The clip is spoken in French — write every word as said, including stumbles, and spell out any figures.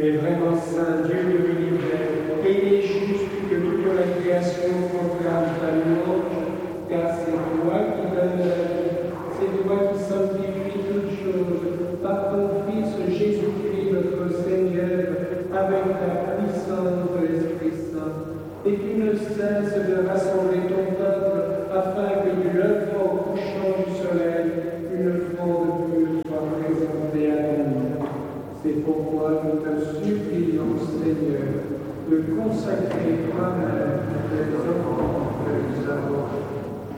es vraiment saint, Dieu de l'univers, et il est juste que toute la création proclame ta louange, car c'est toi qui donnes la vie, c'est toi qui sanctifie toutes choses, par ton Fils Jésus-Christ, notre Seigneur, avec ta puissance de l'Esprit Saint, et tu ne cesses de rassembler ton peuple, afin que du levant au couchant du soleil, une offrande pure soit présentée à ton nom. C'est pourquoi nous te supplions, Seigneur, de consacrer toi-même les offrandes que nous avons